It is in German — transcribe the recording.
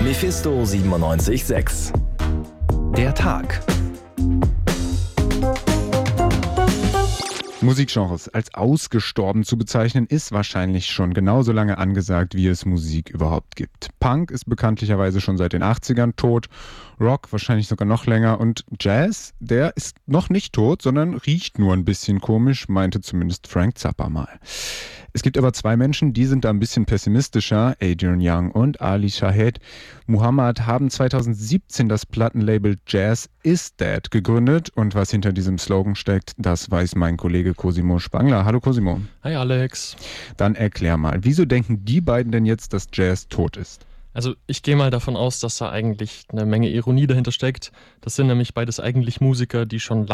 Mephisto 97.6. Der Tag. Musikgenres als ausgestorben zu bezeichnen, ist wahrscheinlich schon genauso lange angesagt, wie es Musik überhaupt gibt. Punk ist bekanntlicherweise schon seit den 80ern tot, Rock wahrscheinlich sogar noch länger und Jazz, der ist noch nicht tot, sondern riecht nur ein bisschen komisch, meinte zumindest Frank Zappa mal. Es gibt aber zwei Menschen, die sind da ein bisschen pessimistischer, Adrian Younge und Ali Shaheed Muhammad haben 2017 das Plattenlabel Jazz is Dead gegründet und was hinter diesem Slogan steckt, das weiß mein Kollege Cosimo Spangler. Hallo Cosimo. Hi Alex. Dann erklär mal, wieso denken die beiden denn jetzt, dass Jazz tot ist? Also ich gehe mal davon aus, dass da eigentlich eine Menge Ironie dahinter steckt. Das sind nämlich beides eigentlich Musiker, die schon